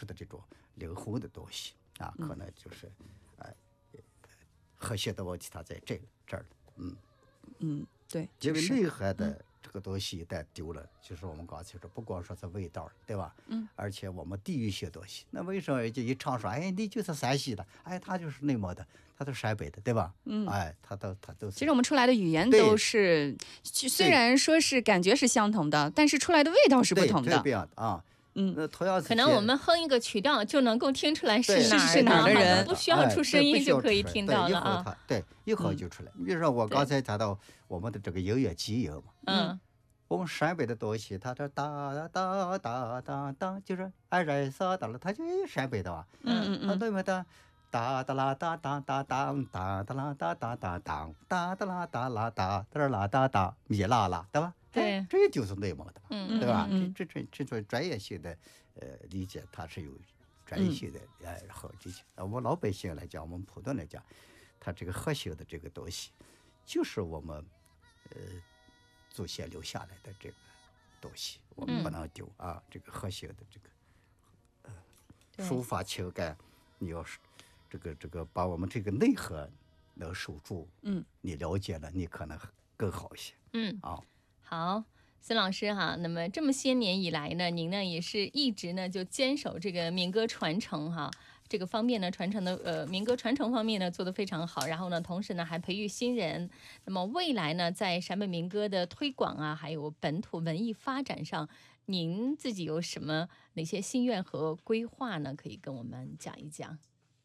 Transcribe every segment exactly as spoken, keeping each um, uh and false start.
殊的这种灵魂的东西啊，可能就是呃和谐的问题，它在这这儿，嗯嗯，对， 因为内涵的这个东西一旦丢了，就是我们刚才说，不光说是味道，对吧？嗯，而且我们地域性东西，那为什么就一唱说，哎，你就是山西的，哎，他就是内蒙的，他都是陕北的，对吧？嗯，哎，他都他都是。 其实我们出来的语言都是，虽然说是感觉是相同的，但是出来的味道是不同的。 对，这样的啊。嗯，那同样是可能我们哼一个曲调就能够听出来是哪是哪儿的人， 不需要出声音就可以听到了啊。 对，一会儿就出来。你比如说我刚才谈到我们的这个音乐基因嘛， 嗯， 我们陕北的东西，它这哒哒哒哒哒哒，就是按人色的了，它就是陕北的吧？ 嗯嗯嗯， 对没的？哒哒啦哒哒哒哒哒哒啦哒哒哒哒哒哒啦哒啦哒哒啦哒哒米啦啦，对吧？ 对， 这就是内蒙的嘛， 嗯， 对吧？ 嗯、 这这这种专业性的呃理解，它是有专业性的呃和这些。我们老百姓来讲，我们普通来讲，它这个核心的这个东西，就是我们呃祖先留下来的这个东西，我们不能丢、嗯、啊。这个核心的这个呃抒发情感，你要是这个这个把我们这个内核能守住，嗯，你了解了，你可能更好一些， 嗯啊。 好，孙老师哈，那么这么些年以来呢，您呢也是一直呢就坚守这个民歌传承哈，这个方面呢传承的呃民歌传承方面呢做得非常好，然后呢同时呢还培育新人。那么未来呢在陕北民歌的推广啊，还有本土文艺发展上，您自己有什么哪些心愿和规划呢？可以跟我们讲一讲。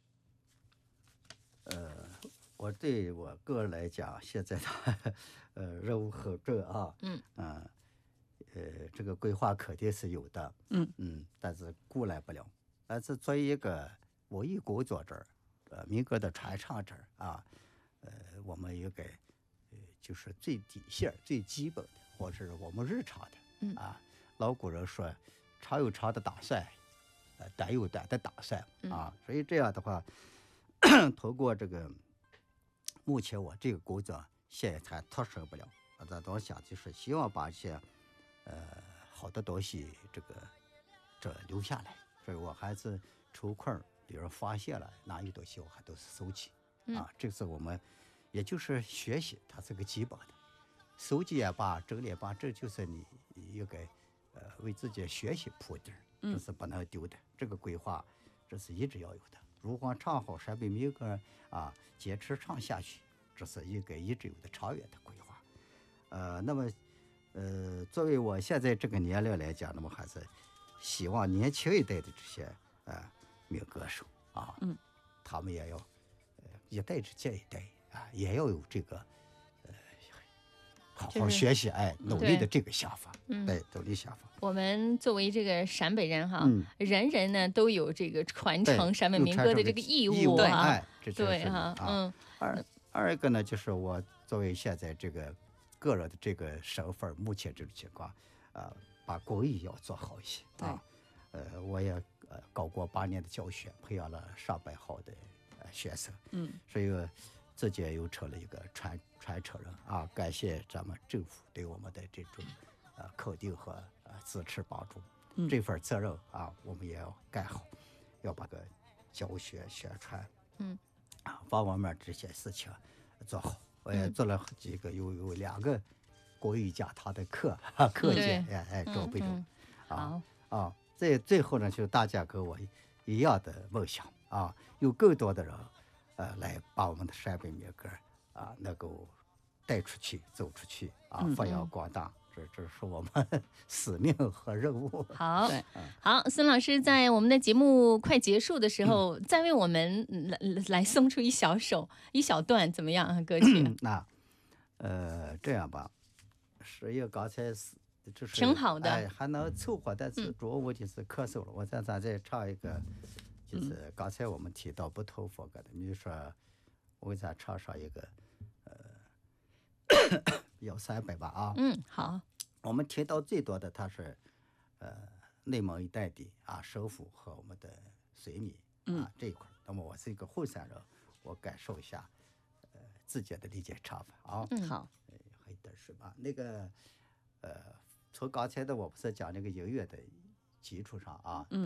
呃。我对我个人来讲，现在的呃任务很重啊，嗯啊，呃，这个规划肯定是有的，嗯嗯，但是顾来不了。但是作为一个文艺工作者，呃，民歌的传唱者啊，呃，我们应该呃就是最底线、最基本的，或者是我们日常的，嗯啊，老古人说，长有长的打算，呃，短有短的打算啊，所以这样的话，通过这个。目前我这个工作现在还脱手不了，我在当想就是希望把一些呃好的东西这个这留下来，所以我还是抽空，比如发现了哪有东西我还都是收集、嗯、啊，这是我们也就是学习，它是个基本的，收集也罢，整理也罢，这就是你应该呃为自己学习铺底，这是不能丢的、嗯，这个规划这是一直要有的。如何唱好陕北民歌啊，坚持唱下去，这是一个一直有的长远的规划。呃，那么，呃，作为我现在这个年龄来讲，那么还是希望年轻一代的这些呃民歌手啊，嗯，他们也要呃一代之接一代啊，也要有这个呃好好学习、就是、哎努力的这个想法， 嗯， 对，努力想法。 我们作为这个陕北人哈、嗯，人人呢都有这个传承陕北民歌的这个义务哈、 啊， 哎， 对哈，嗯。 二二一个呢，就是我作为现在这个个人的这个身份，目前这种情况，呃，把公益要做好一些啊。呃，我也呃搞过八年的教学，培养了上百号的呃学生，嗯，所以自己又成了一个传传承人啊。感谢咱们政府对我们的这种呃肯定和呃支持帮助，嗯、这份责任啊，我们也要干好，要把个教学宣传，嗯。把我们这些事情做好，我也做了几个，有有两个国语讲堂的课课件，哎哎，准备中，啊啊，最最后呢，就是大家跟我一样的梦想啊，有更多的人，呃，来把我们的陕北民歌啊能够带出去、走出去啊，发扬光大。这这是我们使命和任务。 好，好，孙老师在我们的节目快结束的时候，嗯、再为我们来来送出一小首、一小段，怎么样啊？歌曲？ 那，呃，这样吧，是因为刚才是就是挺好的， 哎，还能凑合，但是主要问题是咳嗽了。嗯、我再咱再唱一个，就是刚才我们提到不同风格的，比如说，我给咱唱上一个，呃。要三百吧啊， 嗯，好。 我们听到最多的，它是，呃，内蒙一带的啊，首府和我们的绥米啊、嗯、这一块。那么我是一个后山人，我感受一下，呃，自己的理解唱法啊。 嗯，好。 呃，还有点什么？那个，呃，从刚才的我不是讲那个音乐的基础上啊，嗯。